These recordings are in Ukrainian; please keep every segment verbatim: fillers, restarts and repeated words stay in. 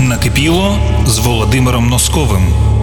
Накипіло з Володимиром Носковим.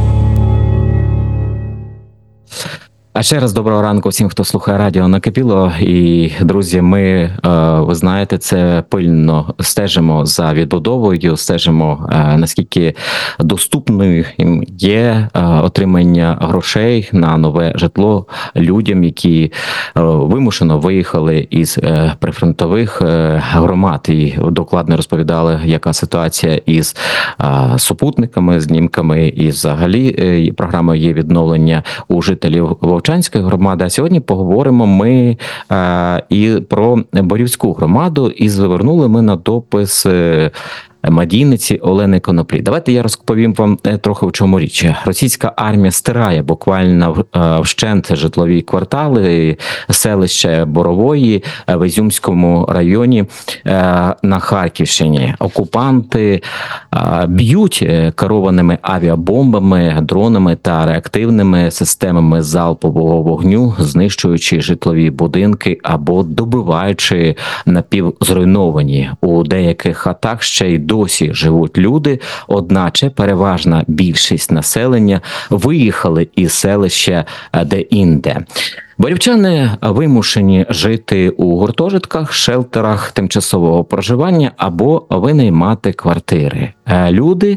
А ще раз доброго ранку всім, хто слухає радіо «Накипіло». І, друзі, ми, ви знаєте, це пильно стежимо за відбудовою, стежимо, наскільки доступною є отримання грошей на нове житло людям, які вимушено виїхали із прифронтових громад. І докладно розповідали, яка ситуація із супутниками, знімками і взагалі програмою є відновлення у жителів Вовчанської громади. А сьогодні поговоримо ми е, і про Борівську громаду, і звернули ми на допис е, медійниці Олени Коноплі. Давайте я розповім вам трохи, в чому річ. Російська армія стирає буквально вщент житлові квартали селища Борової в Ізюмському районі на Харківщині. Окупанти б'ють керованими авіабомбами, дронами та реактивними системами залпового вогню, знищуючи житлові будинки або добиваючи напівзруйновані. У деяких хатах ще й досі живуть люди, одначе переважна більшість населення виїхали із селища де-інде. Борівчани вимушені жити у гуртожитках, шелтерах тимчасового проживання або винаймати квартири. Люди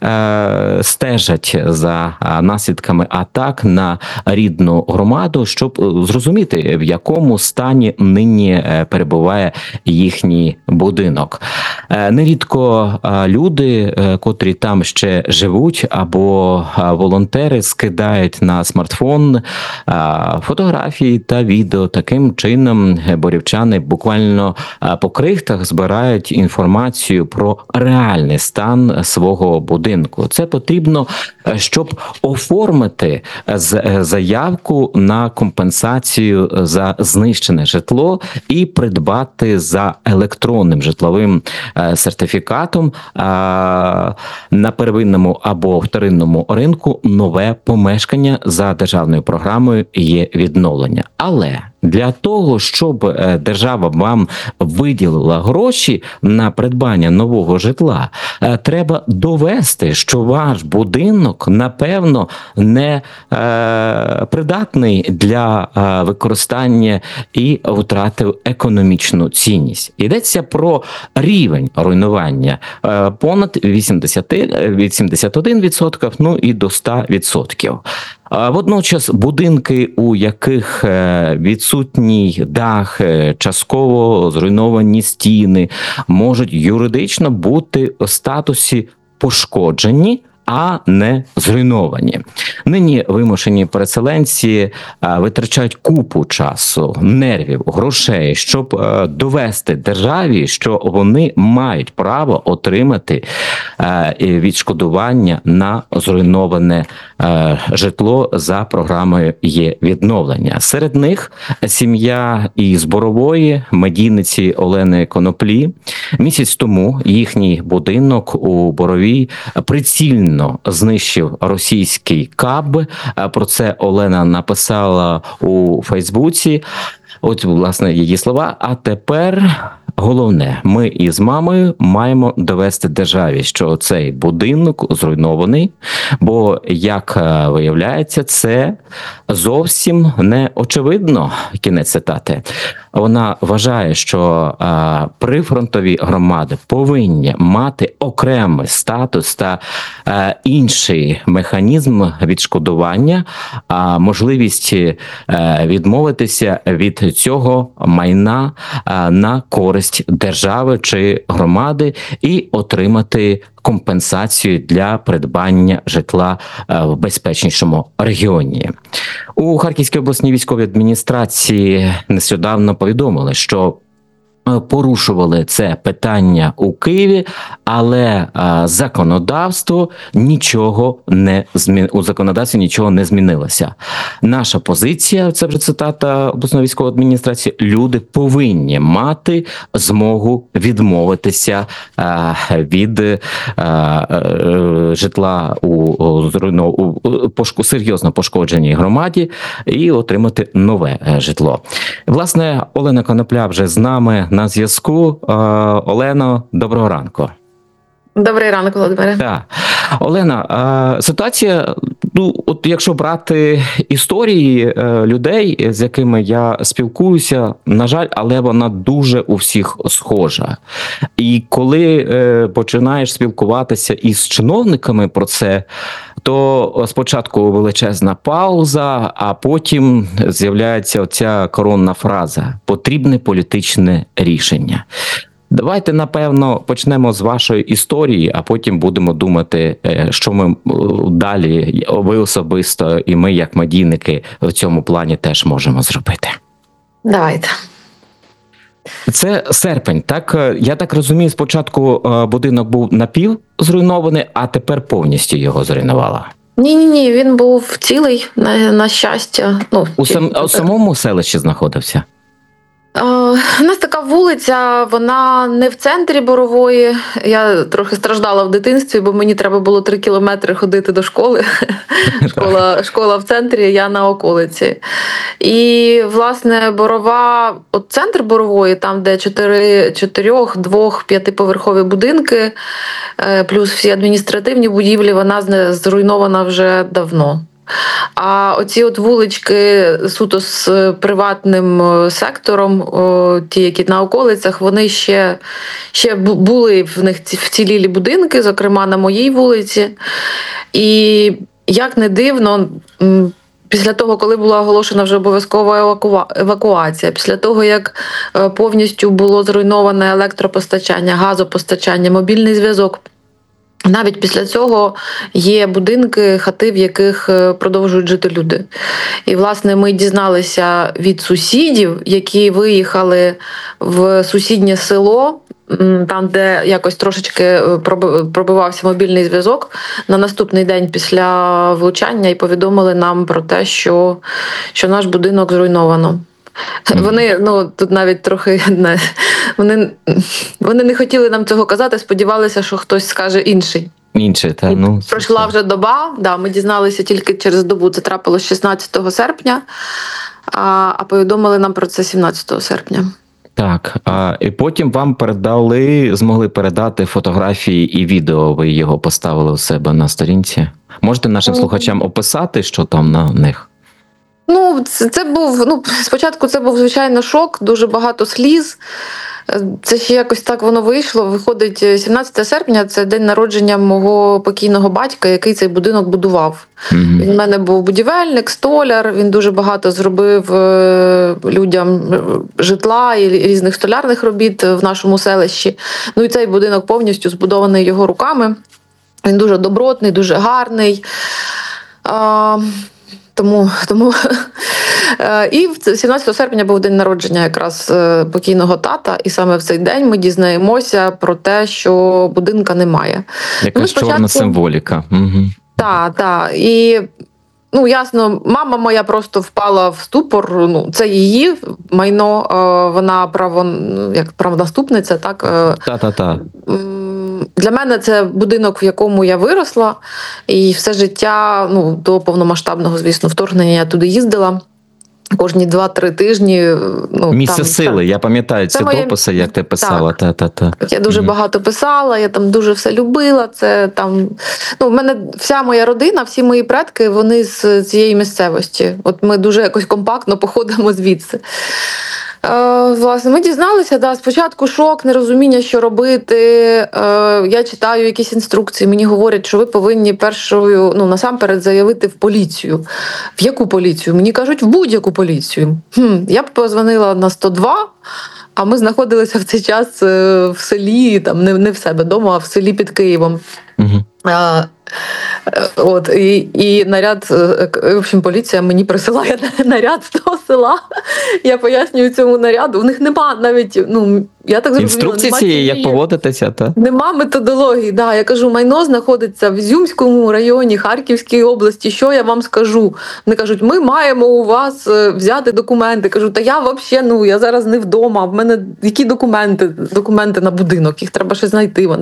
е, стежать за наслідками атак на рідну громаду, щоб зрозуміти, в якому стані нині перебуває їхній будинок. Е, нерідко люди, котрі там ще живуть, або волонтери скидають на смартфон фотографії та відео. Таким чином борівчани буквально по крихтах збирають інформацію про реальний стан свого будинку. Це потрібно, щоб оформити заявку на компенсацію за знищене житло і придбати за електронним житловим сертифікатом на первинному або вторинному ринку нове помешкання за державною програмою є відновлення. Але для того, щоб держава вам виділила гроші на придбання нового житла, треба довести, що ваш будинок, напевно, не е, придатний для е, використання і втратив економічну цінність. Йдеться про рівень руйнування е, понад вісімдесят, вісімдесят один відсоток, ну і до ста відсотків. Водночас будинки, у яких відсутній дах, частково зруйновані стіни, можуть юридично бути у статусі пошкоджені, а не зруйновані. Нині вимушені переселенці витрачають купу часу, нервів, грошей, щоб довести державі, що вони мають право отримати відшкодування на зруйноване житло за програмою є відновлення. Серед них сім'я із Борової, медійниці Олени Коноплі. Місяць тому їхній будинок у Боровій прицільно знищив російський каб. Про це Олена написала у Фейсбуці. От, власне, її слова. А тепер головне, ми із мамою маємо довести державі, що цей будинок зруйнований, бо, як виявляється, це зовсім не очевидно. Кінець цитати. Вона вважає, що а, прифронтові громади повинні мати окремий статус та а, інший механізм відшкодування, а можливість а, відмовитися від цього майна а, на користь держави чи громади і отримати компенсацію для придбання житла в безпечнішому регіоні. У Харківській обласній військовій адміністрації нещодавно повідомили, що порушували це питання у Києві, але а, законодавство нічого не змін... у законодавстві нічого не змінилося. Наша позиція, це вже цитата обласної військової адміністрації, люди повинні мати змогу відмовитися а, від а, а, житла у, у, у пошку, серйозно пошкодженій громаді і отримати нове житло. Власне, Олена Конопля вже з нами на зв'язку. Олено, доброго ранку. Добрий ранок, Володимире. Так. Олена, а, ситуація, ну, от якщо брати історії е, людей, з якими я спілкуюся, на жаль, але вона дуже у всіх схожа. І коли е, починаєш спілкуватися із чиновниками про це, то спочатку величезна пауза, а потім з'являється оця коронна фраза «потрібне політичне рішення». Давайте, напевно, почнемо з вашої історії, а потім будемо думати, що ми далі, ви особисто і ми, як медійники, в цьому плані теж можемо зробити. Давайте. Це серпень, так? Я так розумію, спочатку будинок був напів зруйнований, а тепер повністю його зруйнувала. Ні-ні-ні, він був цілий, на, на щастя. Ну, У, сам, у самому селищі знаходився? У нас така вулиця, вона не в центрі Борової. Я трохи страждала в дитинстві, бо мені треба було три кілометри ходити до школи. Школа, школа в центрі, я на околиці. І, власне, Борова, от центр Борової, там, де чотири, чотирьох, двох, п'ятиповерхові будинки, плюс всі адміністративні будівлі, вона зруйнована вже давно. А оці от вулички суто з приватним сектором, ті, які на околицях, вони ще, ще були в них вцілілі будинки, зокрема на моїй вулиці. І як не дивно, після того, коли була оголошена вже обов'язкова евакуація, після того, як повністю було зруйноване електропостачання, газопостачання, мобільний зв'язок, навіть після цього є будинки, хати, в яких продовжують жити люди. І, власне, ми дізналися від сусідів, які виїхали в сусіднє село, там, де якось трошечки пробивався мобільний зв'язок, на наступний день після влучання і повідомили нам про те, що, що наш будинок зруйновано. Вони, ну, тут навіть трохи не, вони, вони не хотіли нам цього казати, сподівалися, що хтось скаже інший. Інший, та, ну. Пройшла вже доба, да, ми дізналися тільки через добу, це трапилось шістнадцятого серпня, а, а повідомили нам про це сімнадцятого серпня. Так, а, і потім вам передали, змогли передати фотографії і відео, ви його поставили у себе на сторінці. Можете нашим слухачам описати, що там на них? Ну, це, це був, ну, спочатку це був, звичайно, шок, дуже багато сліз. Це ще якось так воно вийшло. Виходить, сімнадцятого серпня – це день народження мого покійного батька, який цей будинок будував. Mm-hmm. Він в мене був будівельник, столяр, він дуже багато зробив людям житла і різних столярних робіт в нашому селищі. Ну і цей будинок повністю збудований його руками. Він дуже добротний, дуже гарний. А... Тому, тому і сімнадцятого серпня був день народження якраз покійного тата, і саме в цей день ми дізнаємося про те, що будинка немає. Якась ну, спочатку... чорна символіка. Угу. Так, так. І, ну, ясно, мама моя просто впала в ступор, ну, це її майно, вона право, як правонаступниця, так? Так-так-так. Для мене це будинок, в якому я виросла, і все життя, ну, до повномасштабного, звісно, вторгнення я туди їздила. Кожні два-три тижні. Ну, місце там, сили, так. Я пам'ятаю ці моє... дописи, як ти писала. Так. Та, та, та. Я дуже mm-hmm. багато писала, я там дуже все любила. Це там, ну, в мене вся моя родина, всі мої предки, вони з цієї місцевості. От ми дуже якось компактно походимо звідси. Е, власне, ми дізналися, да, спочатку шок, нерозуміння, що робити. Е, я читаю якісь інструкції, мені говорять, що ви повинні першою, ну, насамперед заявити в поліцію. В яку поліцію? Мені кажуть, в будь-яку поліцію. Хм, я б позвонила на сто два, а ми знаходилися в цей час в селі, там, не, не в себе вдома, а в селі під Києвом. Угу. А, от, і, і наряд, в общем, поліція мені присилає наряд з того села. Я пояснюю цьому наряду. У них нема навіть, ну, я так зрозуміла, інструкції цієї, як поводитися, та? Нема методології, да. Я кажу, майно знаходиться в Ізюмському районі, Харківській області, що я вам скажу? Вони кажуть, ми маємо у вас взяти документи. Кажу, та я взагалі, ну, я зараз не вдома, в мене які документи? Документи на будинок, їх треба ще знайти.